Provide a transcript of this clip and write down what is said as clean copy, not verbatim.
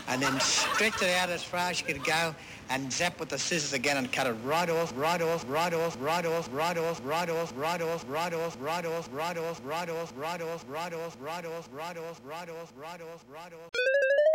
and then stretch it out as far as you could go, and zap with the scissors again and cut it right off, right off, right off, right off, right off, right off, right off, right off, right off, right off, right off, right off, right off, right off, right off, right off, right off, right off, right off.